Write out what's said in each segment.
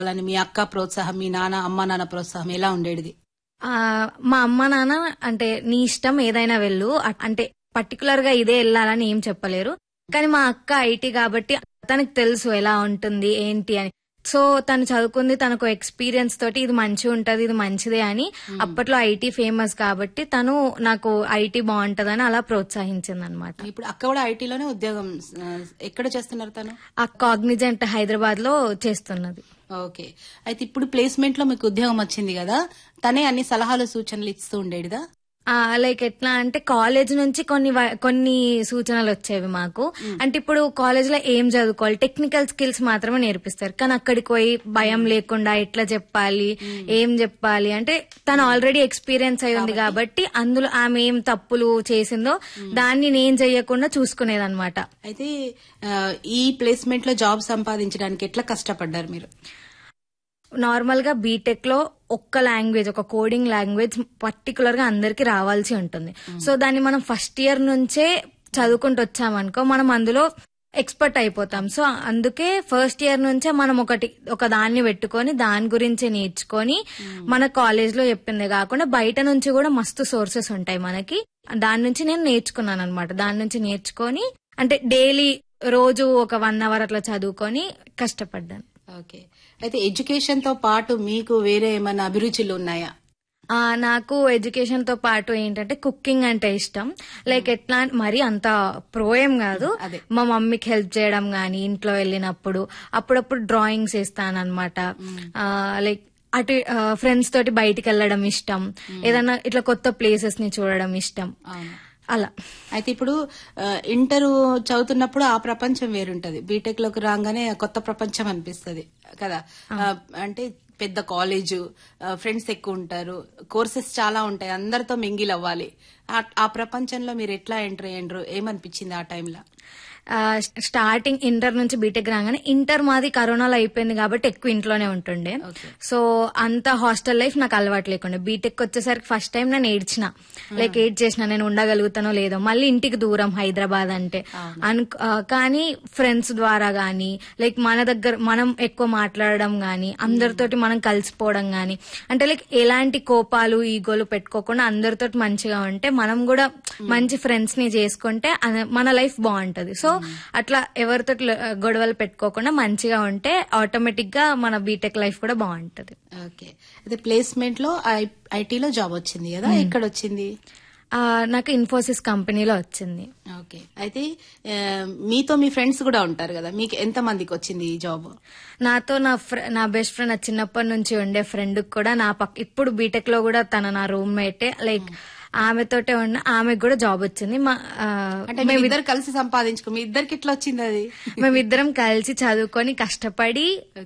అని మీ అక్క ప్రోత్సాహం, మీ అమ్మ నాన్న ప్రోత్సాహం ఎలా ఉండేది? మా అమ్మ నాన్న అంటే నీ ఇష్టం ఏదైనా వెళ్ళు, అంటే పర్టికులర్ గా ఇదే వెళ్ళాలని ఏం చెప్పలేరు. కానీ మా అక్క ఐటీ కాబట్టి తనకు తెలుసు ఎలా ఉంటుంది ఏంటి అని. సో తను చదువుకుంది, తనకు ఎక్స్పీరియన్స్ తోటి ఇది మంచిగా ఉంటది, ఇది మంచిదే అని. అప్పట్లో ఐటీ ఫేమస్ కాబట్టి తను నాకు ఐటీ బాగుంటదని అలా ప్రోత్సహించింది అనమాట. ఇప్పుడు అక్క కూడా ఐటీలోనే ఉద్యోగం ఎక్కడ చేస్తున్నారు తను? ఆ కాగ్నిజెంట్ హైదరాబాద్ లో చేస్తున్నది. ఓకే. అయితే ఇప్పుడు ప్లేస్మెంట్ లో మీకు ఉద్యోగం వచ్చింది కదా, తనే అన్ని సలహాలు సూచనలు ఇస్తూ ఉండేదిదా? లైక్ ఎట్లా అంటే కాలేజ్ నుంచి కొన్ని సూచనలు వచ్చేవి మాకు. అంటే ఇప్పుడు కాలేజ్ లో ఏం చదువుకోవాలి, టెక్నికల్ స్కిల్స్ మాత్రమే నేర్పిస్తారు. కానీ అక్కడికి పోయి భయం లేకుండా ఎట్లా చెప్పాలి, ఏం చెప్పాలి అంటే తను ఆల్రెడీ ఎక్స్పీరియన్స్ అయి ఉంది కాబట్టి అందులో ఆమె ఏం తప్పులు చేసిందో దాన్ని నేను చెయ్యకుండా చూసుకునేదన్నమాట. అయితే ఈ ప్లేస్మెంట్ లో జాబ్ సంపాదించడానికి ఎట్లా కష్టపడ్డారు మీరు? నార్మల్ గా బీటెక్ లో ఒక్క లాంగ్వేజ్, ఒక కోడింగ్ లాంగ్వేజ్ పర్టికులర్ గా అందరికి రావాల్సి ఉంటుంది. సో దాన్ని మనం ఫస్ట్ ఇయర్ నుంచే చదువుకుంటూ వచ్చామనుకో మనం అందులో ఎక్స్పర్ట్ అయిపోతాం. సో అందుకే ఫస్ట్ ఇయర్ నుంచే మనం ఒక దాన్ని పెట్టుకొని దాని గురించి నేర్చుకొని మన కాలేజ్ లో చెప్పిందే కాకుండా బయట నుంచి కూడా మస్తు సోర్సెస్ ఉంటాయి మనకి. దాని నుంచి నేను నేర్చుకున్నాను అనమాట. దాని నుంచి నేర్చుకొని అంటే డైలీ రోజు ఒక 1 hour అట్లా చదువుకొని కష్టపడ్డాను. ఓకే. అయితే ఎడ్యుకేషన్ తో పాటు మీకు వేరే ఏమైనా అభిరుచులు ఉన్నాయా? నాకు ఎడ్యుకేషన్ తో పాటు ఏంటంటే కుకింగ్ అంటే ఇష్టం. లైక్ ఎట్లా మరి అంత ప్రో ఏం కాదు, మా మమ్మీకి హెల్ప్ చేయడం గానీ ఇంట్లో వెళ్ళినప్పుడు అప్పుడప్పుడు డ్రాయింగ్స్ వేస్తానన్నమాట. లైక్ అటు ఫ్రెండ్స్ తోటి బయటికి వెళ్ళడం ఇష్టం, ఏదైనా ఇట్లా కొత్త ప్లేసెస్ ని చూడడం ఇష్టం అలా. అయితే ఇప్పుడు ఇంటర్ చదువుతున్నప్పుడు ఆ ప్రపంచం వేరుంటది, బీటెక్ లోకి రాగానే కొత్త ప్రపంచం అనిపిస్తుంది కదా. అంటే పెద్ద కాలేజు, ఫ్రెండ్స్ ఎక్కువ ఉంటారు, కోర్సెస్ చాలా ఉంటాయి, అందరితో మింగిల్ అవ్వాలి. ఆ ప్రపంచంలో మీరు ఎట్లా ఎంటర్ అయ్యారు? ఏమనిపించింది ఆ టైంలో? స్టార్టింగ్ ఇంటర్ నుంచి బీటెక్ రాగానే, ఇంటర్ మాది కరోనాలో అయిపోయింది కాబట్టి ఎక్కువ ఇంట్లోనే ఉంటుండే. సో అంత హాస్టల్ లైఫ్ నాకు అలవాటు లేకుండే. బీటెక్ వచ్చేసరికి ఫస్ట్ టైం నేను ఏడ్చిన, లైక్ చేసిన నేను ఉండగలుగుతానో లేదో. మళ్ళీ ఇంటికి దూరం హైదరాబాద్ అంటే కానీ ఫ్రెండ్స్ ద్వారా గానీ లైక్ మన దగ్గర మనం ఎక్కువ మాట్లాడడం గానీ అందరితోటి మనం కలిసిపోవడం గానీ అంటే లైక్ ఎలాంటి కోపాలు ఈగోలు పెట్టుకోకుండా అందరితోటి మంచిగా ఉంటే మనం కూడా మంచి ఫ్రెండ్స్ ని చేసుకుంటే మన లైఫ్ బాగుంటది. సో అట్లా ఎవరితో గొడవలు పెట్టుకోకుండా మంచిగా ఉంటే ఆటోమేటిక్ గా మన బీటెక్ లైఫ్ కూడా బాగుంటది. ఓకే. అయితే ప్లేస్మెంట్ లో ఐటీలో జాబ్ వచ్చింది కదా, ఎక్కడ వచ్చింది? నాకు ఇన్ఫోసిస్ కంపెనీలో వచ్చింది. ఓకే. అయితే మీతో మీ ఫ్రెండ్స్ కూడా ఉంటారు కదా, మీకు ఎంత మందికి వచ్చింది ఈ జాబ్? నాతో నా బెస్ట్ ఫ్రెండ్ చిన్నప్పటి నుంచి ఉండే ఫ్రెండ్ కూడా ఇప్పుడు బీటెక్ లో కూడా తన నా రూమ్మేటే. లైక్ ఆమెతోటే ఉన్న ఆమెకు కూడా జాబ్ వచ్చింది. అంటే మేమిద్దరు కలిసి సంపాదించుకో, మీ ఇద్దరికి ఎట్లా వచ్చింది అది? మేమిద్దరం కలిసి చదువుకొని కష్టపడి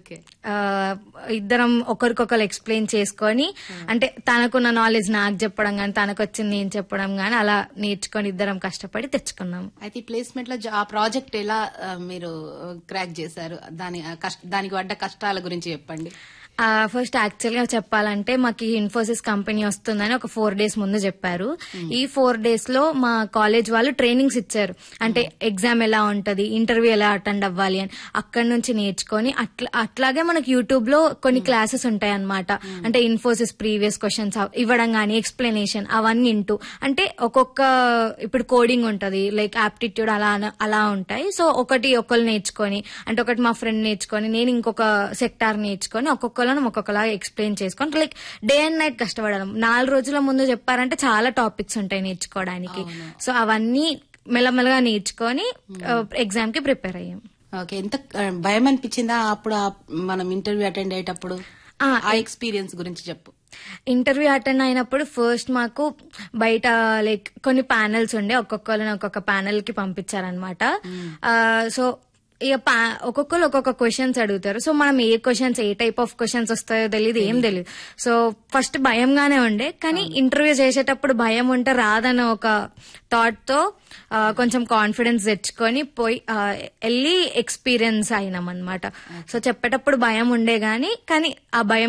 ఇద్దరం ఒకరికొకరు ఎక్స్ప్లెయిన్ చేసుకొని అంటే తనకున్న నాలెడ్జ్ నాకు చెప్పడం గానీ తనకు వచ్చింది నేను చెప్పడం గానీ అలా నేర్చుకొని ఇద్దరం కష్టపడి తెచ్చుకున్నాం. అయితే ఈ ప్లేస్మెంట్ లో ఆ ప్రాజెక్ట్ ఎలా మీరు క్రాక్ చేశారు? దానికి పడ్డ కష్టాల గురించి చెప్పండి. ఫస్ట్ యాక్చువల్ గా చెప్పాలంటే మాకు ఇన్ఫోసిస్ కంపెనీ వస్తుందని ఒక 4 days ముందు చెప్పారు. ఈ 4 days లో మా కాలేజ్ వాళ్ళు ట్రైనింగ్స్ ఇచ్చారు. అంటే ఎగ్జామ్ ఎలా ఉంటది, ఇంటర్వ్యూ ఎలా అటెండ్ అవ్వాలి అని అక్కడి నుంచి నేర్చుకొని అట్లాగే మనకి యూట్యూబ్ లో కొన్ని క్లాసెస్ ఉంటాయి అన్నమాట. అంటే ఇన్ఫోసిస్ ప్రీవియస్ క్వశ్చన్స్ ఇవ్వడం గానీ ఎక్స్ప్లెనేషన్ అవన్నీ ఇంటూ అంటే ఇప్పుడు కోడింగ్ ఉంటది, లైక్ ఆప్టిట్యూడ్ అలా ఉంటాయి. సో ఒకళ్ళు నేర్చుకొని అంటే ఒకటి మా ఫ్రెండ్ నేర్చుకొని నేను ఇంకొక సెక్టార్ నేర్చుకొని ఒక్కొక్కలాగా ఎక్స్ప్లెయిన్ చేసుకొని లైక్ డే అండ్ నైట్ కష్టపడడం. 4 రోజుల ముందు చెప్పారంటే చాలా టాపిక్స్ ఉంటాయి నేర్చుకోవడానికి. సో అవన్నీ మెల్లమెల్లగా నేర్చుకొని ఎగ్జామ్ కి ప్రిపేర్ అయ్యాం. ఓకే. ఎంత భయం అనిపించిందా అప్పుడు మనం ఇంటర్వ్యూ అటెండ్ అయ్యేటప్పుడు? ఆ ఎక్స్పీరియన్స్ గురించి చెప్పు. ఇంటర్వ్యూ అటెండ్ అయినప్పుడు ఫస్ట్ మాకు బయట లైక్ కొన్ని ప్యానెల్స్ ఉండే, ఒక్కొక్కరిని ఒక్కొక్క ప్యానెల్ కి పంపించారనమాట. సో ఇక ఒక్కొక్కరు ఒక్కొక్క క్వశ్చన్స్ అడుగుతారు. సో మనం ఏ టైప్ ఆఫ్ క్వశ్చన్స్ వస్తాయో తెలియదు, ఏం తెలియదు. సో ఫస్ట్ భయంగానే ఉండే, కానీ ఇంటర్వ్యూ చేసేటప్పుడు భయం ఉంటే రాదన్న ఒక థాట్ తో కొంచెం కాన్ఫిడెన్స్ తెచ్చుకొని వెళ్ళి ఎక్స్పీరియన్స్ అయినాం అనమాట. సో చెప్పేటప్పుడు భయం ఉండే కానీ ఆ భయం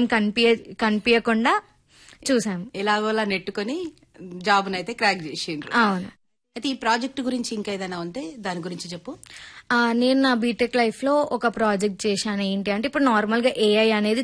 కనిపించకుండా చూసాం. ఎలాగోలా నెట్టుకొని జాబ్ నైతే క్రాక్ చేసిండ్రు. అవును. అయితే ఈ ప్రాజెక్ట్ గురించి ఇంకా ఏదైనా ఉంటే దాని గురించి చెప్పు. నేను నా బీటెక్ లైఫ్ లో ఒక ప్రాజెక్ట్ చేశాను. ఏంటి అంటే ఇప్పుడు నార్మల్ గా ఏఐ అనేది